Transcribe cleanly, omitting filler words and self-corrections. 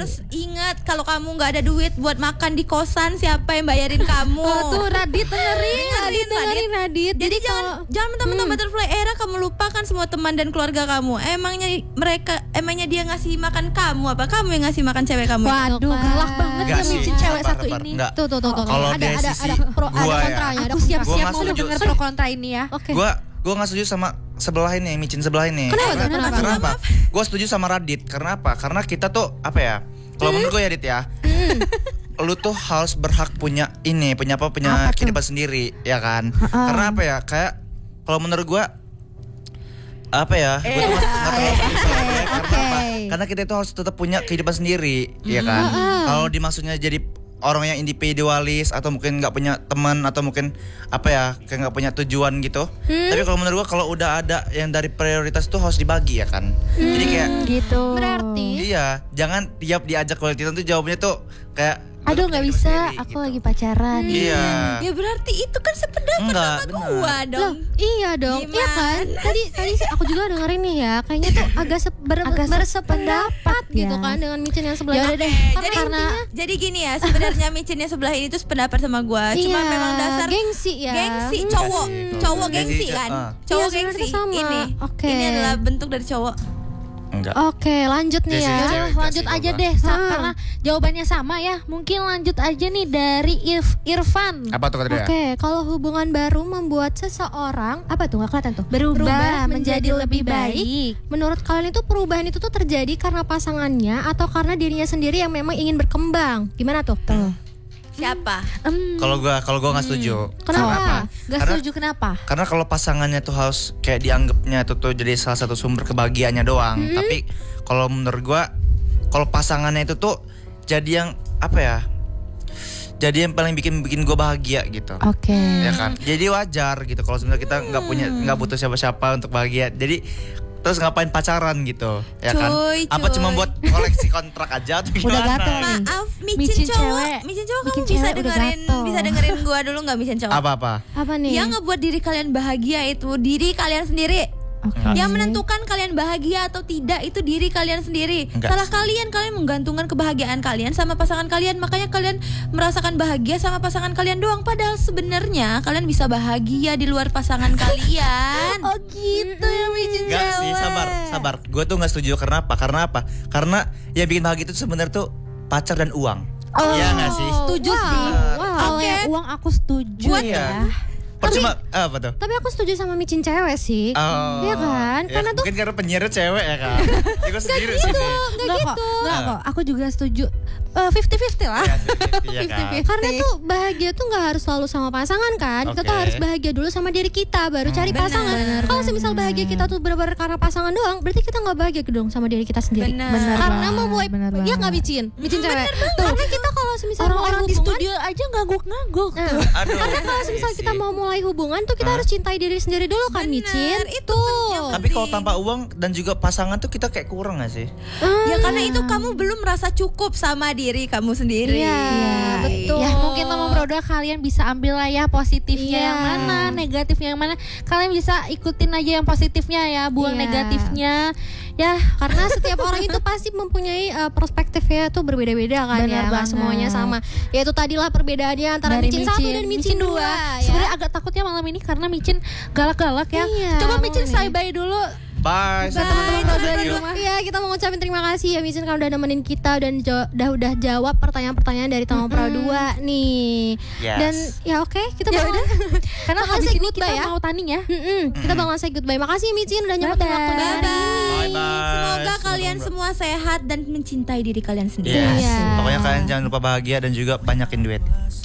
harus ingat kalau kamu nggak ada duit buat makan di kosan, siapa yang bayarin kamu? Tuh Radit dengerin Radit. Jadi jangan mentang-mentang butterfly era kamu lupakan semua teman dan keluarga kamu. Emangnya dia ngasih makan kamu apa kamu yang ngasih makan cewek kamu? Waduh, galak banget ya micin cewek satu sabar, ini. enggak. Tuh. Kalau Ada dari sisi pro, ada gua ya. kontranya. Aku siap-siap Gua mau nggak denger setuju. pro kontra ini ya. Oke. Gue nggak setuju sama sebelah ini, micin sebelah ini. Kenapa? Gue setuju sama Radit. Karena apa? Karena kita tuh apa ya? Kalau menurut gue ya Dit ya, lu tuh harus berhak punya kehidupan sendiri, ya kan? Karena apa ya? Kayak kalau menurut gue apa ya? Gue tuh nggak terlalu setuju sama dia. Karena apa? Karena kita itu harus tetap punya kehidupan sendiri, ya kan? Kalau dimaksudnya jadi orang yang individualis atau mungkin nggak punya teman atau mungkin apa ya kayak nggak punya tujuan gitu. Tapi kalau menurut gua kalau udah ada yang dari prioritas tuh harus dibagi ya kan. Jadi kayak Gitu. Berarti iya, jangan tiap diajak quality time tuh jawabnya tuh kayak Aduh nggak kehidupan bisa, sendiri, aku gitu. lagi pacaran. Iya. ya berarti itu kan sependapat Enggak, sama benar. gua dong. Loh, iya dong. Gimana? Iya kan? Tadi sih aku juga dengerin nih ya. Kayaknya tuh agak bersependapat gitu kan dengan micin yang sebelah. Yaudah deh. Karena Jadi gini ya, sebenarnya micinnya sebelah ini tuh sependapat sama gua. Cuma iya, memang dasar gengsi ya. gengsi cowok Gengsi, gengsi kan, ah. cowok Iya, sebenarnya gengsi sama. ini. Oke. Ini adalah bentuk dari cowok. Enggak. Oke, lanjut nih Jesse, ya. cewek Lanjut kasih aja gua. deh karena jawabannya sama ya. Mungkin lanjut aja nih dari Irfan. Apa tuh kata dia? Oke, kalau hubungan baru membuat seseorang apa tuh nggak kelihatan tuh Berubah menjadi lebih baik. Menurut kalian itu perubahan itu tuh terjadi karena pasangannya atau karena dirinya sendiri yang memang ingin berkembang? Gimana tuh? Siapa? Kalau gua nggak setuju. Kenapa? Gak Karena- setuju kenapa? Karena kalau pasangannya tuh harus kayak dianggapnya itu tuh jadi salah satu sumber kebahagiaannya doang. Tapi kalau menurut gua, kalau pasangannya itu tuh jadi yang apa ya? Jadi yang paling bikin gua bahagia gitu. Oke. Ya kan? Jadi wajar gitu kalau sebenarnya kita nggak butuh siapa-siapa untuk bahagia. Jadi terus ngapain pacaran gitu, ya kan? Cuy, Apa cuma buat koleksi kontrak aja atau Udah gimana? gatel nih. Maaf, Micin micin cewek. cowok kamu Micin bisa cewek udah dengerin gatel. gua dulu nggak micin cowok? Apa? Apa nih? Yang ngebuat diri kalian bahagia itu diri kalian sendiri. Oke. Yang menentukan kalian bahagia atau tidak itu diri kalian sendiri. Enggak. Salah kalian menggantungkan kebahagiaan kalian sama pasangan kalian. Makanya kalian merasakan bahagia sama pasangan kalian doang. Padahal sebenarnya kalian bisa bahagia di luar pasangan kalian. Oh gitu ya micin Enggak sih, sabar. Gue tuh nggak setuju karena apa? Karena yang bikin bahagia itu sebenarnya tuh pacar dan uang. Iya nggak sih? Setuju sih. Kalau Oke. yang uang aku setuju Iya. ya. Percuma apa tuh? Tapi aku setuju sama micin cewek sih. Oh, Iya kan? ya, Karena tuh mungkin karena penyiarnya cewek ya kan. Ya, gue sendiri sih. Enggak kok. Enggak Ah. kok. Aku juga setuju. 50-50 lah. Iya kan. karena tuh bahagia tuh nggak harus selalu sama pasangan kan. Kita tuh Oke. harus bahagia dulu sama diri kita baru cari Benar, pasangan. Kalau semisal bahagia kita tuh benar-benar karena pasangan doang, berarti kita nggak bahagia dong sama diri kita sendiri. Benar. Karena banget, memulai benar ya nggak banget. micin cewek. Tuh. Karena kita kalau semisal Orang-orang mulai di hubungan, studio aja ngangguk-ngangguk Nah, tuh. Aduh. karena kalau semisal iya kita sih. mau mulai hubungan tuh kita harus cintai diri sendiri dulu kan micin. itu yang Tapi kalau tanpa uang dan juga pasangan tuh kita kayak kurang gak sih? Ya karena itu kamu belum merasa cukup sama diri kamu sendiri. Iya, betul. Ya mungkin teman Broda kalian bisa ambil lah ya positifnya Iya. yang mana, negatifnya yang mana. Kalian bisa ikutin aja yang positifnya ya, buang Iya. negatifnya. Ya, Karena setiap orang itu pasti mempunyai perspektifnya tuh berbeda-beda kan Benar ya, nggak banget. semuanya sama. Ya itu tadilah perbedaannya antara dari micin 1 dan micin 2 ya. Sebenarnya agak takutnya malam ini karena micin galak-galak ya. Iya, Coba micin makanya. say bye dulu. Bye. Bye, Thank dari you. rumah. Iya, kita mau ngucapin terima kasih ya Micin kalau udah nemenin kita dan udah jawab pertanyaan-pertanyaan dari Tamu Pro 2 nih. Yes. Dan ya oke, kita Ya bakal udah. Karena Bakal habis say ini goodbye kita ya. mau tanding ya. Kita bakal say goodbye. Makasih Micin udah nyempetin Bye-bye. waktunya hari ini. Bye-bye. Semoga kalian semua sehat dan mencintai diri kalian sendiri. Yes. Iya. Pokoknya kalian jangan lupa bahagia dan juga banyakin duit.